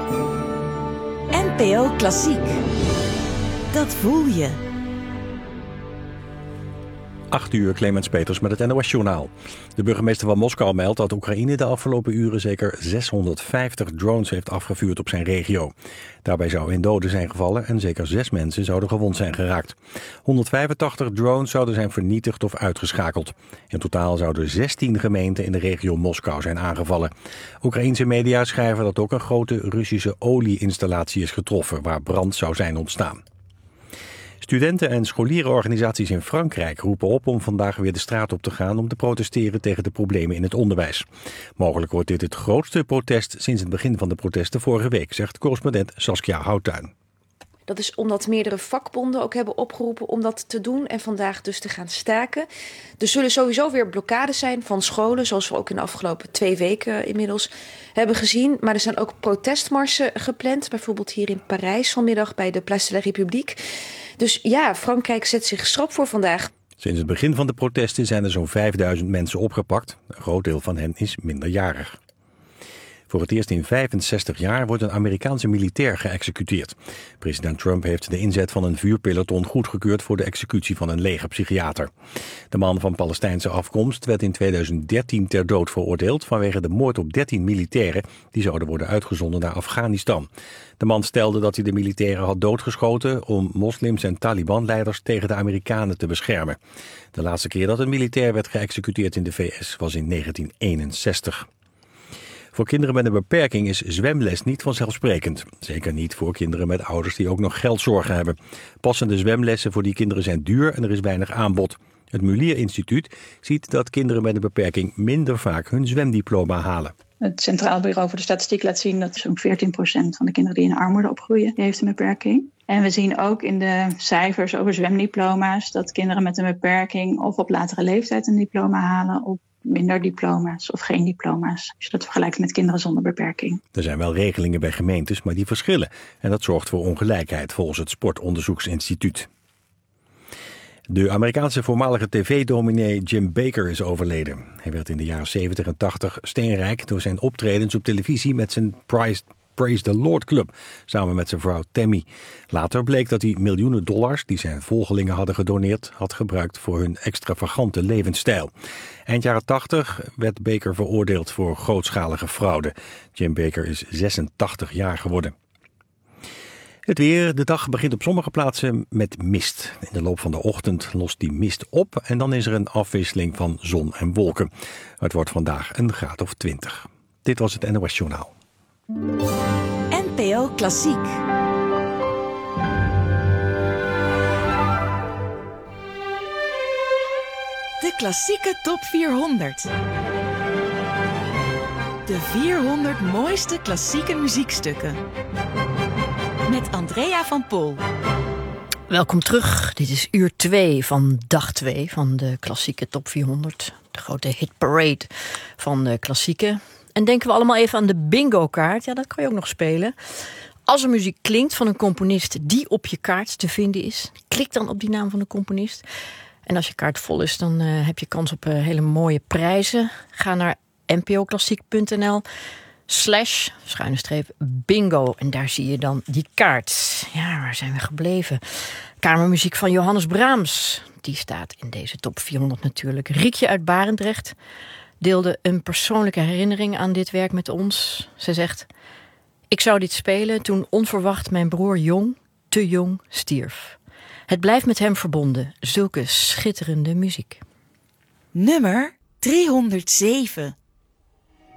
NPO Klassiek. Dat voel je. 8:00, Clemens Peters met het NOS-journaal. De burgemeester van Moskou meldt dat Oekraïne de afgelopen uren zeker 650 drones heeft afgevuurd op zijn regio. Daarbij zou 1 dode zijn gevallen en zeker 6 mensen zouden gewond zijn geraakt. 185 drones zouden zijn vernietigd of uitgeschakeld. In totaal zouden 16 gemeenten in de regio Moskou zijn aangevallen. Oekraïense media schrijven dat ook een grote Russische olieinstallatie is getroffen waar brand zou zijn ontstaan. Studenten- en scholierenorganisaties in Frankrijk roepen op om vandaag weer de straat op te gaan om te protesteren tegen de problemen in het onderwijs. Mogelijk wordt dit het grootste protest sinds het begin van de protesten vorige week, zegt correspondent Saskia Houttuin. Dat is omdat meerdere vakbonden ook hebben opgeroepen om dat te doen en vandaag dus te gaan staken. Er zullen sowieso weer blokkades zijn van scholen, zoals we ook in de afgelopen 2 weken inmiddels hebben gezien. Maar er zijn ook protestmarsen gepland, bijvoorbeeld hier in Parijs vanmiddag bij de Place de la République. Dus ja, Frankrijk zet zich schrap voor vandaag. Sinds het begin van de protesten zijn er zo'n 5000 mensen opgepakt. Een groot deel van hen is minderjarig. Voor het eerst in 65 jaar wordt een Amerikaanse militair geëxecuteerd. President Trump heeft de inzet van een vuurpeloton goedgekeurd voor de executie van een legerpsychiater. De man van Palestijnse afkomst werd in 2013 ter dood veroordeeld vanwege de moord op 13 militairen die zouden worden uitgezonden naar Afghanistan. De man stelde dat hij de militairen had doodgeschoten om moslims en Taliban-leiders tegen de Amerikanen te beschermen. De laatste keer dat een militair werd geëxecuteerd in de VS was in 1961. Voor kinderen met een beperking is zwemles niet vanzelfsprekend. Zeker niet voor kinderen met ouders die ook nog geldzorgen hebben. Passende zwemlessen voor die kinderen zijn duur en er is weinig aanbod. Het Mulier Instituut ziet dat kinderen met een beperking minder vaak hun zwemdiploma halen. Het Centraal Bureau voor de Statistiek laat zien dat zo'n 14% van de kinderen die in armoede opgroeien, die heeft een beperking. En we zien ook in de cijfers over zwemdiploma's dat kinderen met een beperking of op latere leeftijd een diploma halen op minder diploma's of geen diploma's, als je dat vergelijkt met kinderen zonder beperking. Er zijn wel regelingen bij gemeentes, maar die verschillen. En dat zorgt voor ongelijkheid volgens het Sportonderzoeksinstituut. De Amerikaanse voormalige tv-dominee Jim Bakker is overleden. Hij werd in de jaren 70 en 80 steenrijk door zijn optredens op televisie met zijn Praise the Lord Club, samen met zijn vrouw Tammy. Later bleek dat hij miljoenen dollars die zijn volgelingen hadden gedoneerd, had gebruikt voor hun extravagante levensstijl. Eind jaren 80 werd Bakker veroordeeld voor grootschalige fraude. Jim Bakker is 86 jaar geworden. Het weer. De dag begint op sommige plaatsen met mist. In de loop van de ochtend lost die mist op en dan is er een afwisseling van zon en wolken. Het wordt vandaag een graad of 20. Dit was het NOS Journaal. NPO Klassiek. De klassieke top 400. De 400 mooiste klassieke muziekstukken. Met Andrea van Pol. Welkom terug. Dit is uur 2 van dag 2 van de klassieke top 400. De grote hitparade van de klassieke. En denken we allemaal even aan de bingo-kaart. Ja, dat kan je ook nog spelen. Als er muziek klinkt van een componist die op je kaart te vinden is, klik dan op die naam van de componist. En als je kaart vol is, dan heb je kans op hele mooie prijzen. Ga naar npoklassiek.nl/bingo. En daar zie je dan die kaart. Ja, waar zijn we gebleven? Kamermuziek van Johannes Brahms. Die staat in deze top 400 natuurlijk. Riekje uit Barendrecht deelde een persoonlijke herinnering aan dit werk met ons. Ze zegt: ik zou dit spelen toen onverwacht mijn broer te jong stierf. Het blijft met hem verbonden, zulke schitterende muziek. Nummer 307.